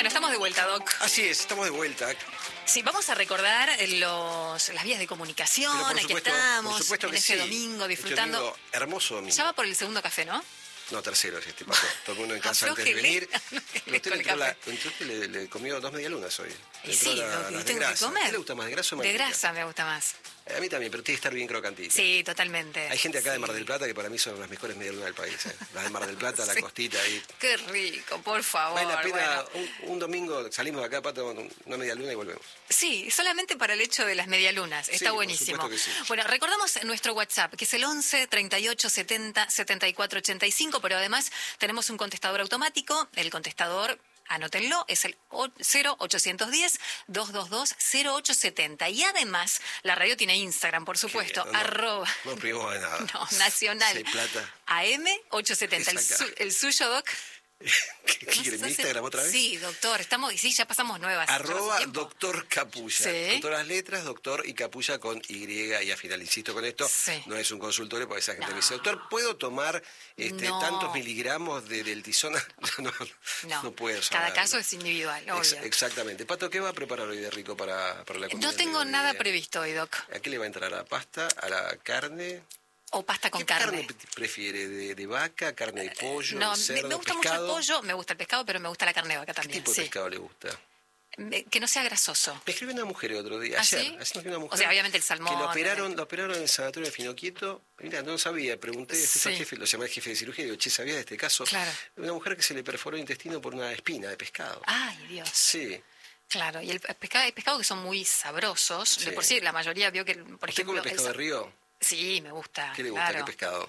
Bueno, estamos de vuelta, Doc. Así es, estamos de vuelta. Sí, vamos a recordar las vías de comunicación. Pero Aquí estamos, por supuesto en que este sí. domingo, disfrutando. Este domingo, hermoso domingo. Ya va por el segundo café, ¿no? No, tercero es este, Paco. Todo el mundo en casa antes de venir. Aflójele Usted con el café. le comió 2 medialunas hoy. Y sí, las lo de tengo que grasa. comer. ¿Qué le gusta más, de grasa o De mantequilla? grasa me gusta más. A mí también, pero tiene que estar bien crocantita. Sí, totalmente. Hay gente acá de Sí. Mar del Plata que para mí son las mejores medialunas del país. Las de Mar del Plata, la Sí. costita ahí. Qué rico, por favor. Vale la pena, bueno. un domingo salimos de acá, Pato, una medialuna y volvemos. Sí, solamente para el hecho de las medialunas. Está por buenísimo. supuesto que sí. Bueno, recordamos nuestro WhatsApp, que es el 11 38 70 74 85, pero además tenemos un contestador automático. El contestador, anótenlo, es el 0810 222 0870. Y además, la radio tiene Instagram, por supuesto, No, arroba. No privamos de nada. No, nacional. Sí, plata. AM 870. Es acá. El suyo, Doc. ¿Qué quiere? ¿Mi Instagram otra vez? Sí, doctor, ya pasamos nuevas. Arroba Lleva su tiempo. doctor Capulla. Sí. Con todas las letras, doctor y Capulla con Y y al final. Insisto con esto, Sí. no es un consultorio porque esa gente No. me dice, doctor, ¿puedo tomar No. tantos miligramos del tizona? No puedo. Cada saberlo. caso es individual, obvio. Exactamente. Pato, ¿qué va a preparar hoy de rico para la comida? No tengo del nada día? previsto hoy, Doc. ¿A qué le va a entrar? ¿A la pasta? ¿A la carne? O pasta con ¿Qué carne. prefiere? ¿De vaca? ¿Carne de pollo? No, de cerdo? me gusta pescado? mucho el pollo, me gusta el pescado, pero me gusta la carne de vaca ¿Qué también. tipo de Sí. pescado le gusta? Que no sea grasoso. Me escribió una mujer el otro día, ¿Ah, ayer. sí? Ayer me escribió una mujer O sea, obviamente el salmón. que lo operaron en el sanatorio de Finoquieto. Mira, no sabía, pregunté, después Sí. al jefe, lo llamé al jefe de cirugía y digo, che, ¿sabías de este caso? Claro. Una mujer que se le perforó el intestino por una espina de pescado. Ay, Dios. Sí. Claro, y hay pescados que son muy sabrosos. Sí. De por sí, la mayoría vio que, por ¿Usted ejemplo... come pescado de río? Sí, me gusta. ¿Qué le gusta? claro. ¿Qué pescado?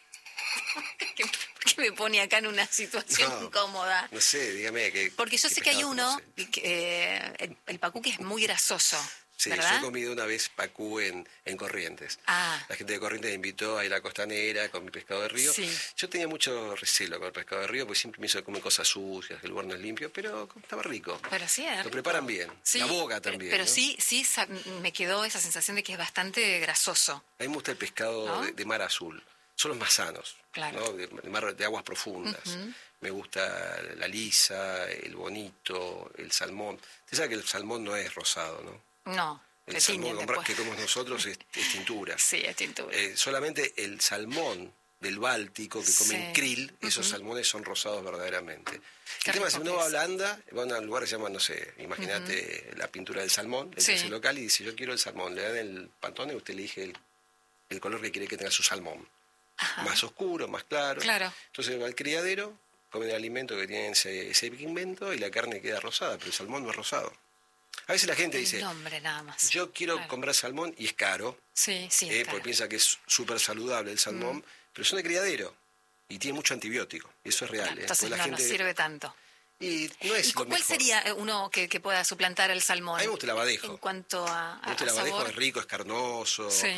¿Por qué me pone acá en una situación No, incómoda? No sé, dígame. Porque yo qué sé que hay pescado uno, conoce. el pacú, que es muy grasoso, Sí, ¿verdad? yo he comido una vez pacú en Corrientes. Ah. La gente de Corrientes me invitó a ir a la costanera con mi pescado de río. Sí. Yo tenía mucho recelo con el pescado de río porque siempre me hizo comer cosas sucias, que el lugar no es limpio, pero estaba rico. Pero sí, es Lo rico. preparan bien. Sí, La boca también. Pero ¿no? sí, me quedó esa sensación de que es bastante grasoso. A mí me gusta el pescado ¿No? de mar azul. Son los más sanos. Claro. ¿no? De aguas profundas. Me gusta la lisa, el bonito, el salmón. Usted sabe que el salmón no es rosado, ¿no? No, El te salmón tiñen después. que comemos nosotros es tintura. Sí, es tintura. Solamente el salmón del Báltico que comen Sí. krill, esos salmones son rosados verdaderamente. Qué El tema es rico que uno que va a es. Holanda, va a un lugar que se llama, no sé, imagínate la pintura del salmón, el Sí. precio local, y dice, yo quiero el salmón. Le dan el pantone y usted le elige el color que quiere que tenga su salmón. Ajá. Más oscuro, más claro. Claro. Entonces va al criadero, come el alimento que tiene ese pigmento y la carne queda rosada, pero el salmón no es rosado. A veces la gente El dice, nombre nada más. yo quiero Claro. comprar salmón y es caro, Sí, sí, claro. porque piensa que es súper saludable el salmón, pero son de criadero y tiene mucho antibiótico, y eso es real. Claro, entonces Porque no nos sirve tanto. Y no es ¿Y lo cuál mejor. sería uno que pueda suplantar el salmón? A mí me gusta el abadejo. En cuanto a, Me gusta el a abadejo, sabor. es rico, es carnoso, Sí.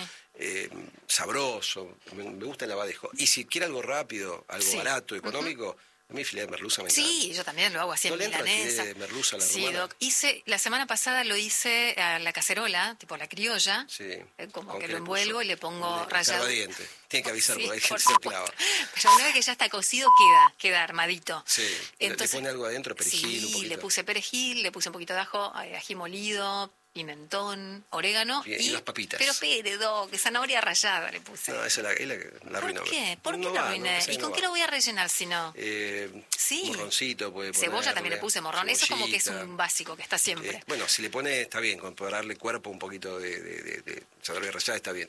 sabroso, me gusta el abadejo. Y si quiere algo rápido, algo Sí. barato, económico, a mí filé de merluza me encanta. Sí, yo también lo hago así ¿No en le entra el milanesa. filé de merluza a la Sí, rumana? Doc. La semana pasada lo hice a la cacerola, tipo la criolla. Sí. Como ¿Con que qué lo le envuelvo puso? y le pongo El rallado. escarbadiente. Tiene que avisar Sí, porque hay por gente que se supuesto. clava. Pero una vez que ya está cocido, queda armadito. Sí. ¿Le pone algo adentro? Perejil, sí, un poquito. le puse perejil, le puse un poquito de ajo, ají molido, pimentón, orégano. Bien, y las papitas. Pero pere, Doc, zanahoria rallada le puse. No, esa es la arruinó. ¿Por qué? ¿Por qué No lo va, arruiné? esa ¿Y no con va. qué lo voy a rellenar si no? Sí. Morroncito puede poner. Cebolla también le puse, morrón. Eso como que es cebollita. un básico que está siempre. Bueno, si le pone, está bien, con darle cuerpo un poquito de zanahoria rallada está bien.